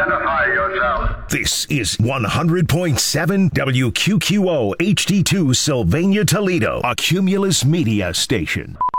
identify yourself. This is 100.7 WQQO HD2 Sylvania Toledo, a Cumulus Media station.